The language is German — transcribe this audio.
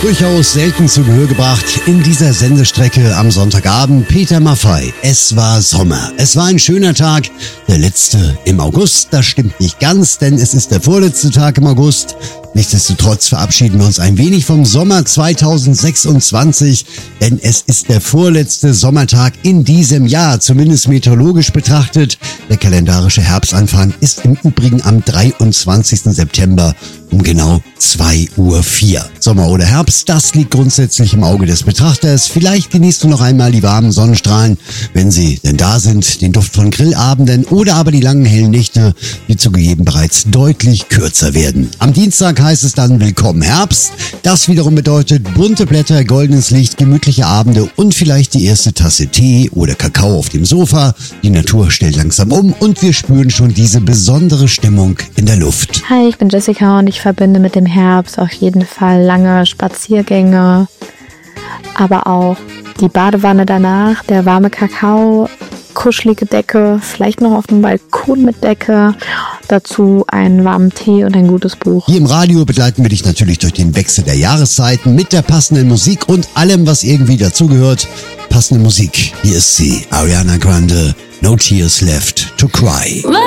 Durchaus selten zu Gehör gebracht in dieser Sendestrecke am Sonntagabend. Peter Maffay, es war Sommer. Es war ein schöner Tag, der letzte im August. Das stimmt nicht ganz, denn es ist der vorletzte Tag im August. Nichtsdestotrotz verabschieden wir uns ein wenig vom Sommer 2026, denn es ist der vorletzte Sommertag in diesem Jahr, zumindest meteorologisch betrachtet. Der kalendarische Herbstanfang ist im Übrigen am 23. September um genau 2:04 Uhr. Sommer oder Herbst, das liegt grundsätzlich im Auge des Betrachters. Vielleicht genießt du noch einmal die warmen Sonnenstrahlen, wenn sie denn da sind, den Duft von Grillabenden oder aber die langen hellen Nächte, die zugegeben bereits deutlich kürzer werden. Am Dienstag heißt es dann Willkommen Herbst. Das wiederum bedeutet bunte Blätter, goldenes Licht, gemütliche Abende und vielleicht die erste Tasse Tee oder Kakao auf dem Sofa. Die Natur stellt langsam um und wir spüren schon diese besondere Stimmung in der Luft. Hi, ich bin Jessica und ich verbinde mit dem Herbst auf jeden Fall lange Spaziergänge, aber auch die Badewanne danach, der warme Kakao, kuschelige Decke, vielleicht noch auf dem Balkon mit Decke, dazu einen warmen Tee und ein gutes Buch. Hier im Radio begleiten wir dich natürlich durch den Wechsel der Jahreszeiten mit der passenden Musik und allem, was irgendwie dazugehört. Passende Musik, hier ist sie, Ariana Grande, No Tears Left to Cry.